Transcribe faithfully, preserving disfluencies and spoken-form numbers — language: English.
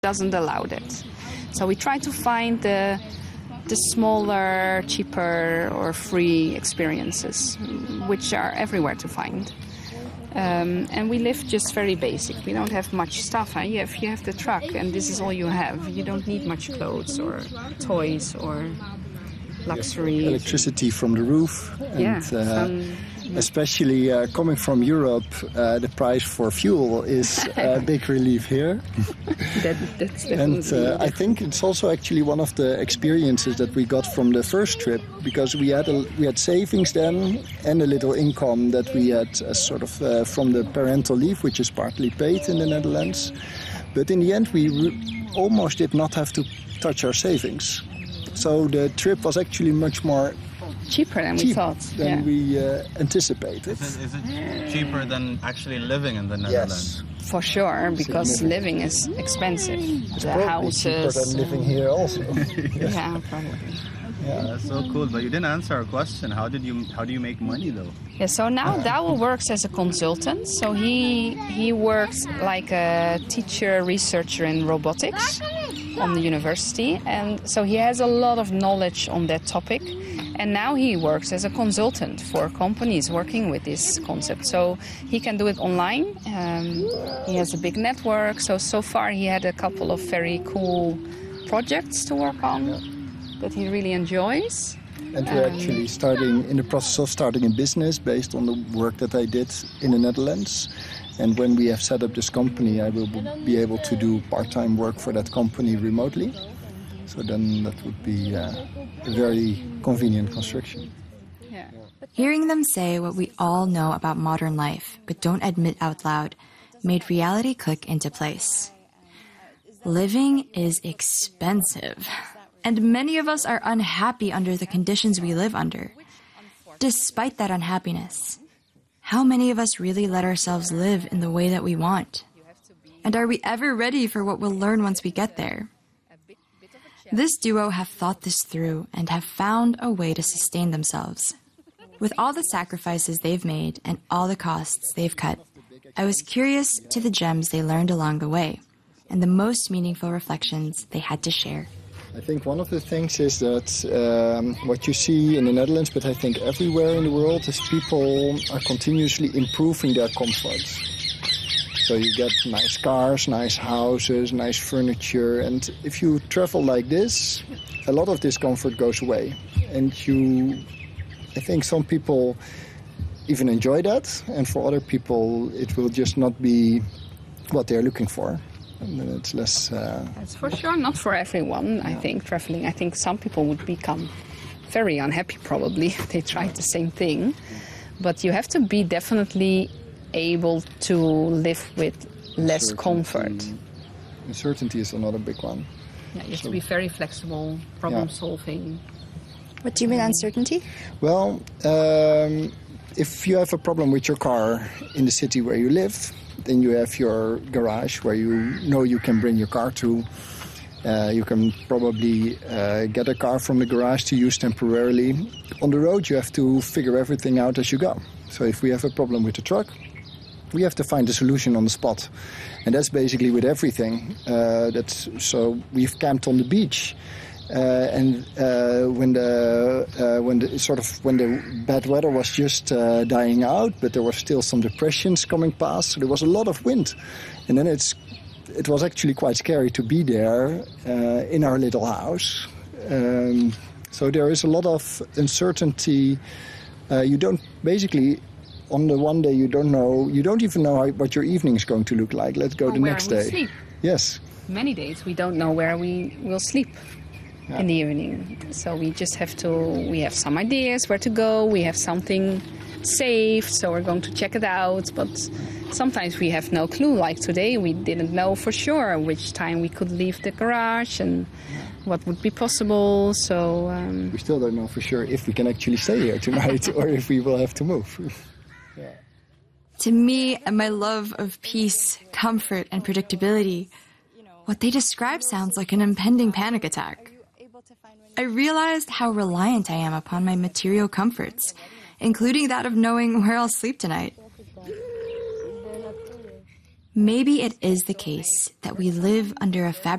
doesn't allow that. So we try to find the the smaller, cheaper or free experiences, which are everywhere to find. Um, and we live just very basic. We don't have much stuff. Huh? You have, you have the truck, and this is all you have. You don't need much clothes or toys or luxury. Electricity from the roof. And, yeah. Uh, Some, especially uh, coming from Europe, uh, the price for fuel is a big relief here. that, that's and uh, I think it's also actually one of the experiences that we got from the first trip, because we had a, we had savings then and a little income that we had as sort of uh, from the parental leave, which is partly paid in the Netherlands. But in the end, we re- almost did not have to touch our savings. So the trip was actually much more cheaper than cheap we thought. than yeah. we uh, anticipated. Is it, is it cheaper than actually living in the Netherlands? Yes. For sure, because living is expensive. It's the probably houses. cheaper than living here also. yeah, probably. Yeah, that's so cool. But you didn't answer our question. How did you how do you make money though? Yeah, so now Douwe works as a consultant. So he he works like a teacher researcher in robotics on the university, and so he has a lot of knowledge on that topic. And now he works as a consultant for companies working with this concept. So he can do it online. Um, he has a big network. So, so far he had a couple of very cool projects to work on that he really enjoys. And we're Um, actually starting in the process of starting a business based on the work that I did in the Netherlands. And when we have set up this company, I will be able to do part-time work for that company remotely. So then that would be uh, a very convenient construction. Yeah. Hearing them say what we all know about modern life, but don't admit out loud, made reality click into place. Living is expensive, and many of us are unhappy under the conditions we live under. Despite that unhappiness, how many of us really let ourselves live in the way that we want? And are we ever ready for what we'll learn once we get there? This duo have thought this through and have found a way to sustain themselves. With all the sacrifices they've made and all the costs they've cut, I was curious to the gems they learned along the way and the most meaningful reflections they had to share. I think one of the things is that um, what you see in the Netherlands, but I think everywhere in the world, is people are continuously improving their comfort. So you get nice cars, nice houses, nice furniture. And if you travel like this, a lot of this comfort goes away. And you, I think some people even enjoy that. And for other people, it will just not be what they're looking for. And then it's less... Uh, That's for sure not for everyone, I think, traveling. I think some people would become very unhappy, probably, if they tried the same thing. But you have to be definitely able to live with less Certainty. comfort. Uncertainty is another big one. Yeah, you have So- to be very flexible, problem Yeah. solving. What do you mean uncertainty? Well, um, if you have a problem with your car in the city where you live, then you have your garage where you know you can bring your car to. Uh, you can probably uh, get a car from the garage to use temporarily. On the road, you have to figure everything out as you go. So if we have a problem with the truck, we have to find a solution on the spot. And that's basically with everything. Uh, that's, so we've camped on the beach. Uh, and uh, when the uh, when the sort of when the bad weather was just uh, dying out, but there was still some depressions coming past, so there was a lot of wind, and then it's it was actually quite scary to be there uh, in our little house. Um, so there is a lot of uncertainty. Uh, you don't basically on the one day you don't know you don't even know how, what your evening is going to look like. Let's go Or the where next we day. sleep. Yes. Many days we don't know where we will sleep. Yeah. In the evening. So we just have to, we have some ideas where to go, we have something saved, so we're going to check it out, but sometimes we have no clue. Like today we didn't know for sure which time we could leave the garage and what would be possible, so... Um, We still don't know for sure if we can actually stay here tonight or if we will have to move. Yeah. To me and my love of peace, comfort, and predictability, what they describe sounds like an impending panic attack. I realized how reliant I am upon my material comforts, including that of knowing where I'll sleep tonight. Maybe it is the case that we live under a fabric